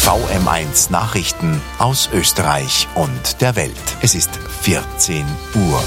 VM1 Nachrichten aus Österreich und der Welt. Es ist 14 Uhr.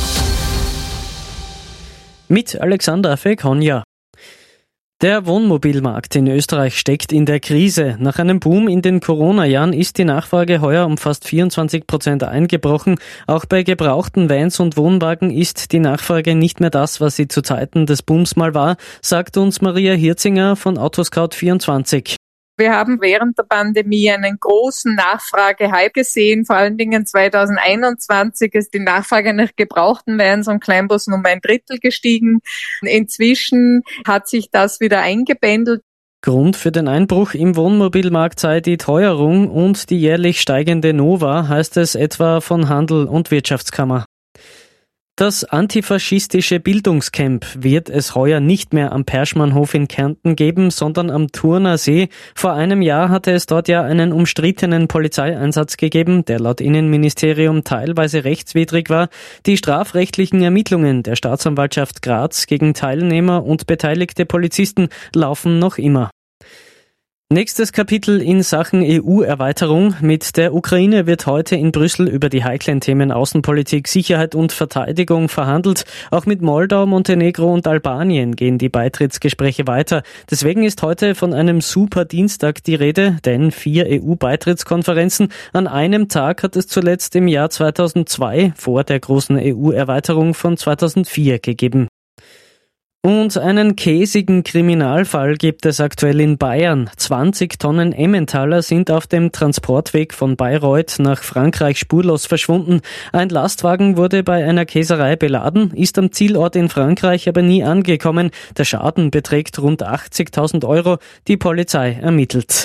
Mit Alexander Fekonja. Der Wohnmobilmarkt in Österreich steckt in der Krise. Nach einem Boom in den Corona-Jahren ist die Nachfrage heuer um fast 24% eingebrochen. Auch bei gebrauchten Vans und Wohnwagen ist die Nachfrage nicht mehr das, was sie zu Zeiten des Booms mal war, sagt uns Maria Hirzinger von Autoscout24. Wir haben während der Pandemie einen großen Nachfragehype gesehen. Vor allen Dingen 2021 ist die Nachfrage nach gebrauchten Vans und Kleinbussen um 1/3 gestiegen. Inzwischen hat sich das wieder eingependelt. Grund für den Einbruch im Wohnmobilmarkt sei die Teuerung und die jährlich steigende Nova, heißt es etwa von Handel und Wirtschaftskammer. Das antifaschistische Bildungscamp wird es heuer nicht mehr am Perschmannhof in Kärnten geben, sondern am Thurner See. Vor einem Jahr hatte es dort ja einen umstrittenen Polizeieinsatz gegeben, der laut Innenministerium teilweise rechtswidrig war. Die strafrechtlichen Ermittlungen der Staatsanwaltschaft Graz gegen Teilnehmer und beteiligte Polizisten laufen noch immer. Nächstes Kapitel in Sachen EU-Erweiterung. Mit der Ukraine wird heute in Brüssel über die heiklen Themen Außenpolitik, Sicherheit und Verteidigung verhandelt. Auch mit Moldau, Montenegro und Albanien gehen die Beitrittsgespräche weiter. Deswegen ist heute von einem Super-Dienstag die Rede, denn 4 EU-Beitrittskonferenzen an einem Tag hat es zuletzt im Jahr 2002 vor der großen EU-Erweiterung von 2004 gegeben. Und einen käsigen Kriminalfall gibt es aktuell in Bayern. 20 Tonnen Emmentaler sind auf dem Transportweg von Bayreuth nach Frankreich spurlos verschwunden. Ein Lastwagen wurde bei einer Käserei beladen, ist am Zielort in Frankreich aber nie angekommen. Der Schaden beträgt rund 80.000 Euro. Die Polizei ermittelt.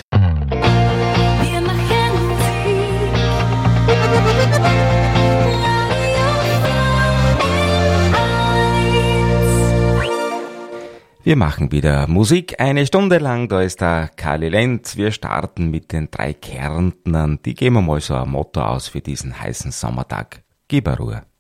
Wir machen wieder Musik, 1 Stunde lang, da ist der Kali Lenz. Wir starten mit den 3 Kärntnern, die geben wir mal so ein Motto aus für diesen heißen Sommertag. Gib Ruhe.